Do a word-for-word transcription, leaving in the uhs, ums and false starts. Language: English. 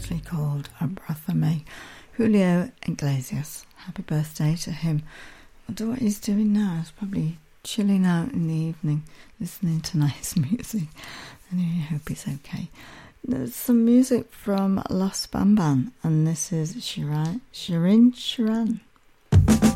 actually called Abrathame. Julio Iglesias. Happy birthday to him. I wonder what he's doing now. He's probably chilling out in the evening, listening to nice music. Anyway, I hope he's okay. There's some music from Los Bamban, and this is Shirin Shirin Shiran.